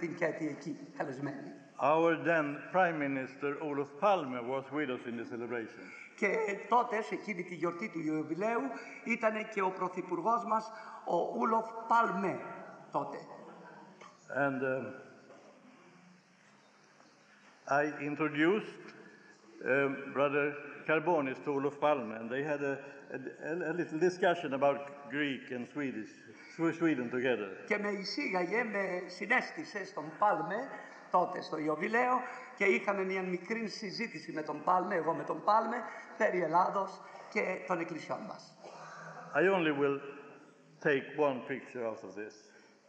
την Κέτη εκεί, καλεσμένη. Our then Prime Minister Olof Palme was with us in the celebration. Και τότε, σε εκείνη τη γιορτή του Ιουβιλέου, ήταν και ο πρωθυπουργός μας, ο Ούλοφ Πάλμε, τότε. And I introduced Brother Carbonis to Olof Palme, and they had a little discussion about Greek and Sweden together. Και με εισήγαγε, με συνέστησε στον Πάλμε, τότε στο Ιωβιλέο, και είχαμε μια μικρή συζήτηση με τον Πάλμε, εγώ με τον Πάλμε, περί Ελλάδος και των εκκλησιών μας. I only will take one picture out of this.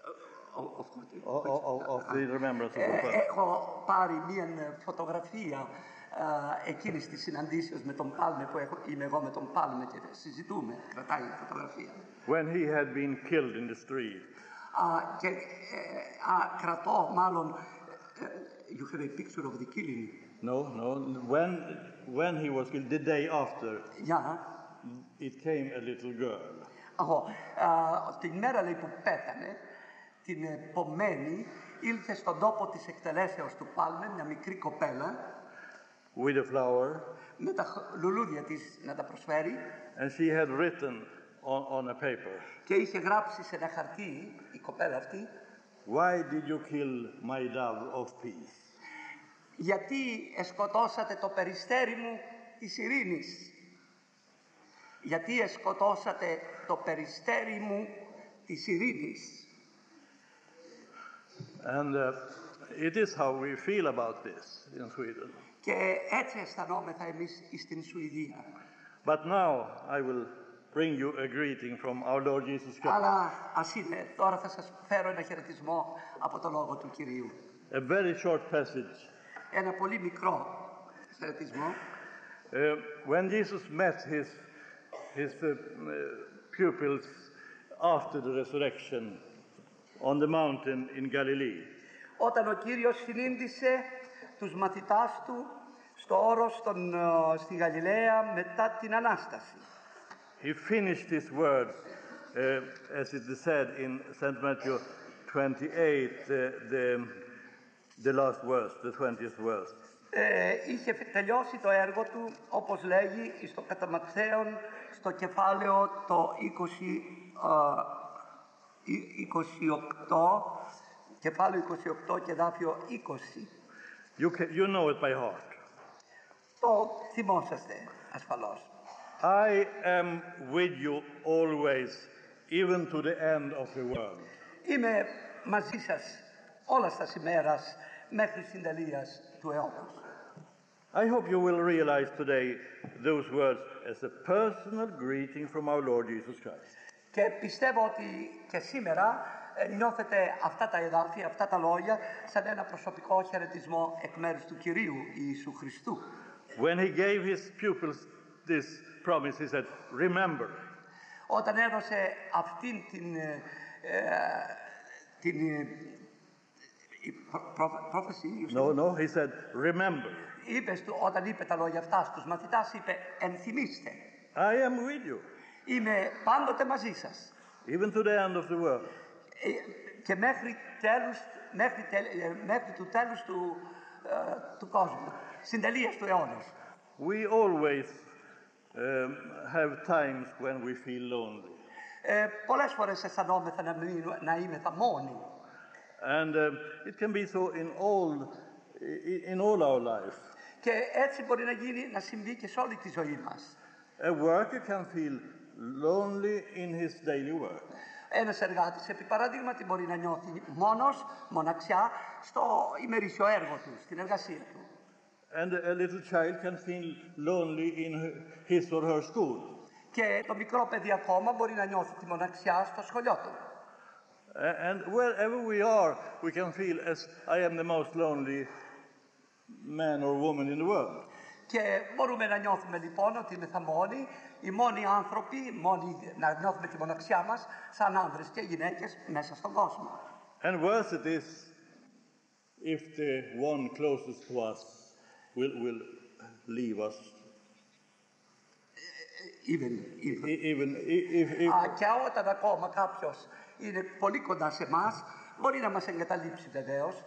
Of the remembrance of the Palme. Έχω πάρει μια φωτογραφία εκείνης της συναντήσεως με τον Πάλμε, που είμαι εγώ με τον Πάλμε και συζητούμε, κρατάει η φωτογραφία. When he had been killed in the street. Και κρατώ μάλλον, you have a picture of the killing. No. When he was killed, the day after, it came a little girl. Την μέρα, λέει, που πέθανε, την επομένη, ήλθε στον τόπο της εκτελέσεως του Πάλμε μια μικρή κοπέλα, with a flower, με τα λουλούδια της να τα προσφέρει, and she had written on a paper. Και είχε γράψει σε ένα χαρτί η κοπέλα αυτή. Why did you kill my dove of peace? Γιατί εσκοτώσατε το περιστέρι μου της ειρήνης? Γιατί εσκοτώσατε το περιστέρι μου της ειρήνης? And it is how we feel about this in Sweden. Και έτσι αισθανόμεθα εμείς στην Σουηδία. But now I will bring you a greeting from our Lord Jesus Christ. Αλλά ας είναι, τώρα θα σας φέρω ένα χαιρετισμό από το λόγο του Κυρίου. A very short passage. Ένα πολύ μικρό χαιρετισμό. When Jesus met his pupils after the resurrection on the mountain in Galilee. Όταν ο Κύριος συνήντησε τους μαθητάς του στο όρος στη Γαλιλαία μετά την Ανάσταση. He finished his words, as it is said in St. Matthew 28, the last verse, the 20th verse. Είχε τελειώσει το έργο του, όπως λέγει στο κατά Ματθαίον, στο κεφάλαιο το 28, κεφάλαιο 28 και δάφιο 20. You know it by heart. Το θυμόσαστε ασφαλώς. I am with you always, even to the end of the world. Είμαι μαζί σας όλας τα ημέρας μέχρι στην τελείας του αιώνα. I hope you will realize today those words as a personal greeting from our Lord Jesus Christ. Και πιστεύω ότι και σήμερα νιώθετε αυτά τα εδάφια, αυτά τα λόγια σαν ένα προσωπικό χαιρετισμό εκ μέρους του Κυρίου Ιησού Χριστού. When he gave his pupils this promise, he said, remember. Όταν έδωσε αυτήν την πρόφαση, No, he said, remember. Όταν είπε τα λόγια αυτά στους μαθητάς, είπε, ενθυμίστε. I am with you. Είμαι πάντοτε μαζί σας. Even to the end of the world. Και μέχρι του τέλους του κόσμου, συντελείας του αιώνος. We always have times when we feel lonely. Πολλές φορές αισθανόμεθα να είμεθα μόνοι. And it can be so in all our life. Και έτσι μπορεί να συμβεί και σε όλη τη ζωή μας. A worker can feel lonely in his daily work. Ένας εργάτης, επί παραδείγματι, μπορεί να νιώθει μόνος, μοναξιά, στο ημερήσιο έργο του, στην εργασία του. And a little child can feel lonely in his or her school. Και το μικρό παιδί ακόμα μπορεί να νιώθει τη μοναξιά στο σχολείο του. And wherever we are, we can feel as I am the most lonely man or woman in the world. Και μπορούμε να νιώθουμε λοιπόν ότι είμαστε μόνοι, οι μόνοι άνθρωποι, να νιώθουμε τη μοναξιά μας σαν άνδρες και γυναίκες μέσα στον κόσμο. And worse it is if the one closest to us will leave us. Και όταν ακόμα κάποιος είναι πολύ κοντά σε εμάς, μπορεί να μας εγκαταλείψει βεβαίως.